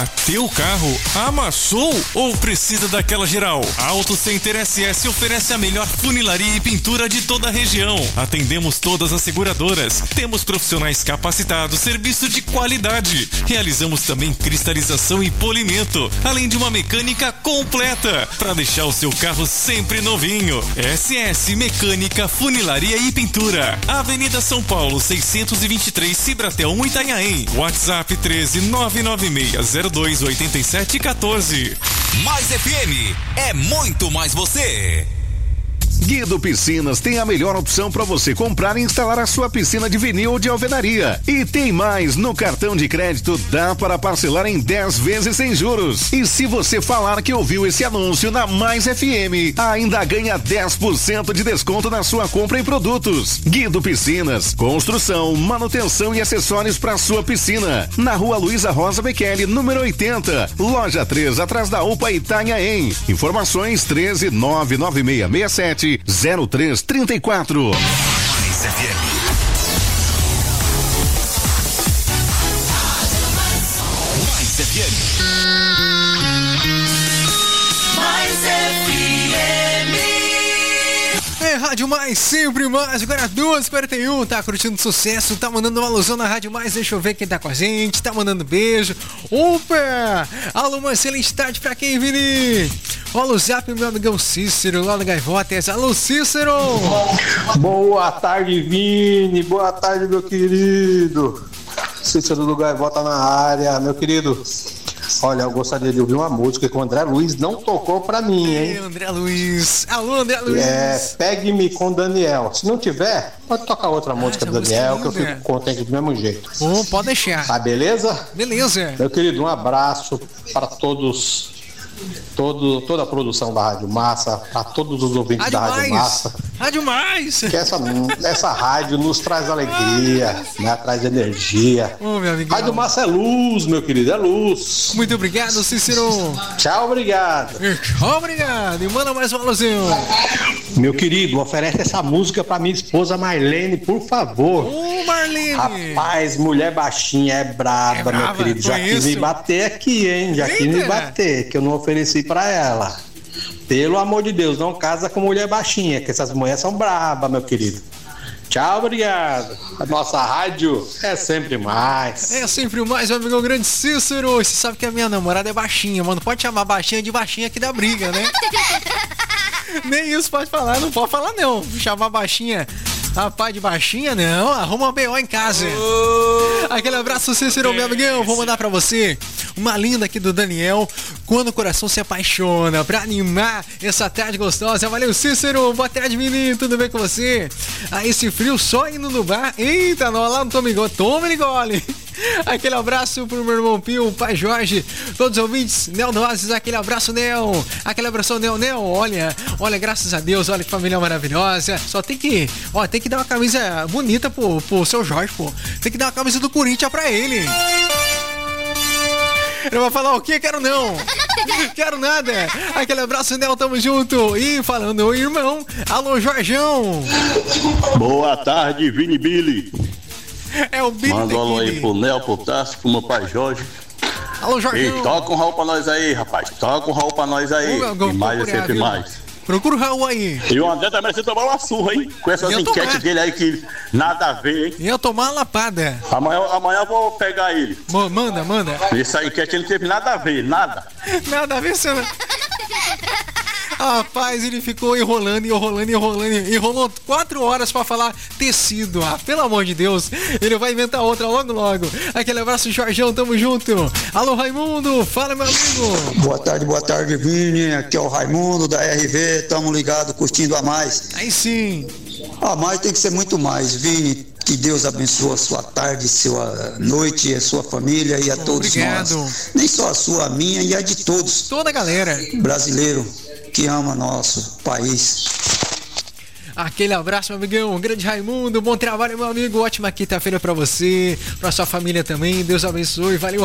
Teu carro amassou ou precisa daquela geral? A Auto Center SS oferece a melhor funilaria e pintura de toda a região. Atendemos todas as seguradoras. Temos profissionais capacitados, serviço de qualidade. Realizamos também cristalização e polimento, além de uma mecânica completa para deixar o seu carro sempre novinho. SS Mecânica, Funilaria e Pintura. Avenida São Paulo, 623, Cibratel 1, Itanhaém. WhatsApp 13996028714. Mais FM é muito mais você. Guido Piscinas tem a melhor opção para você comprar e instalar a sua piscina de vinil ou de alvenaria. E tem mais, no cartão de crédito dá para parcelar em 10 vezes sem juros. E se você falar que ouviu esse anúncio na Mais FM, ainda ganha 10% de desconto na sua compra em produtos. Guido Piscinas, construção, manutenção e acessórios para sua piscina. Na Rua Luísa Rosa Bekele, número 80, loja 3, atrás da UPA Itanhaém. Informações 1399667 0334. Mais FM. Mais FM. Mais FM. É Rádio Mais, sempre mais. Agora 2h41, tá curtindo sucesso, tá mandando uma alusão na Rádio Mais. Deixa eu ver quem tá com a gente, tá mandando beijo. Opa! Alô, uma excelente tarde pra quem, Vini? Olha o zap, meu amigão Cícero, lá no Gaivotas. Alô, Cícero! Boa tarde, Vini. Boa tarde, meu querido. Cícero do Gaivota na área, meu querido. Olha, eu gostaria de ouvir uma música que o André Luiz não tocou pra mim, hein? André Luiz. Alô, André Luiz. Pegue-me com Daniel. Se não tiver, pode tocar outra música do Daniel, que eu fico contente do mesmo jeito. Pode deixar. Tá, beleza? Beleza. Meu querido, um abraço para todos. Toda a produção da Rádio Massa, a todos os ouvintes da Rádio Massa. Rádio Mais! Que essa rádio nos traz alegria, né? Traz energia. Meu amigo. Rádio Massa é luz, meu querido, é luz. Muito obrigado, Cícero. Tchau, obrigado. Tchau, obrigado. E manda mais um alôzinho. Meu querido, oferece essa música pra minha esposa Marlene, por favor. Marlene. Rapaz, mulher baixinha é braba, meu querido. Já quis me bater aqui, hein? Já quis me bater, que eu não ofereci pra ela. Pelo amor de Deus, não casa com mulher baixinha, que essas mulheres são brabas, meu querido. Tchau, obrigado. A nossa rádio é sempre mais. É sempre mais, meu amigo grande Cícero. Você sabe que a minha namorada é baixinha, mano. Pode chamar baixinha de baixinha que dá briga, né? Nem isso pode falar, não pode falar não. Chamar baixinha, rapaz de baixinha, não. Arruma uma BO em casa. Aquele abraço, Cícero, meu amigão. Vou mandar pra você uma linda aqui do Daniel. Quando o coração se apaixona, pra animar essa tarde gostosa. Valeu, Cícero. Boa tarde, menino. Tudo bem com você? Ah, esse frio só indo no bar. Eita, não, lá no Tome Gole. Aquele abraço pro meu irmão Pio, o pai Jorge, todos os ouvintes, Nel Nozes, aquele abraço, Nel. Aquele abraço, Nel. Olha, graças a Deus, olha que família maravilhosa. Só tem que dar uma camisa bonita pro seu Jorge, pô. Tem que dar uma camisa do Corinthians pra ele. Ele vai falar o quê? Quero não. Quero nada. Aquele abraço, Nel, tamo junto. E falando, oi, irmão. Alô, Jorjão. Boa tarde, Vini Billy. É o Billy. Manda um alô aí pro Nel, pro Tassi, pro meu pai Jorge. Alô, Jorjão. E toca um Raul pra nós aí, rapaz. Toca um Raul pra nós aí. E mais é sempre mais. Procura o Raul aí. E o André também vai tomar uma surra, hein? Com essas enquetes dele aí que nada a ver, hein? Ia tomar uma lapada. Amanhã eu vou pegar ele. Manda. Essa enquete não teve nada a ver, nada. Nada a ver, senhor. Rapaz, ele ficou enrolando. Enrolou 4 horas pra falar tecido. Ah, pelo amor de Deus. Ele vai inventar outra logo. Aquele abraço, Jorjão, tamo junto. Alô, Raimundo, fala, meu amigo. Boa tarde, Vini. Aqui é o Raimundo da RV. Tamo ligado, curtindo a Mais. Aí sim. A Mais tem que ser muito mais, Vini. Que Deus abençoe a sua tarde, sua noite, a sua família e a todos nós. Nem só a sua, a minha e a de todos. Toda a galera. Brasileiro que ama nosso país. Aquele abraço, meu amigão. Grande Raimundo, bom trabalho, meu amigo. Ótima quinta-feira pra você, pra sua família também. Deus abençoe. Valeu.